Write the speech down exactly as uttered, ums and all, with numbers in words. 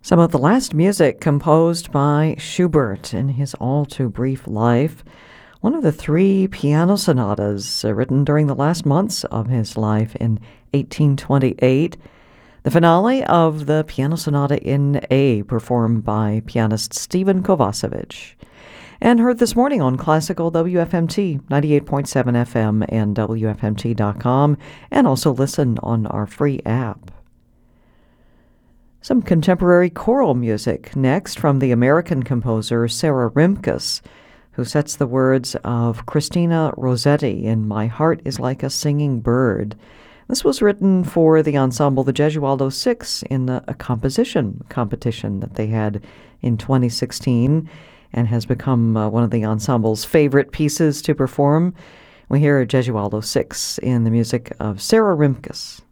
Some of the last music composed by Schubert in his all-too-brief life. One of the three piano sonatas uh, written during the last months of his life in eighteen twenty-eight. The finale of the Piano Sonata in A, performed by pianist Stephen Kovacevic. And heard this morning on Classical W F M T, ninety-eight point seven F M and W F M T dot com, and also listen on our free app. Some contemporary choral music next from the American composer Sarah Rimkus, who sets the words of Christina Rossetti in My Heart is Like a Singing Bird. This was written for the ensemble the Gesualdo Six in a, a composition competition that they had in twenty sixteen and has become uh, one of the ensemble's favorite pieces to perform. We hear Gesualdo Six in the music of Sarah Rimkus.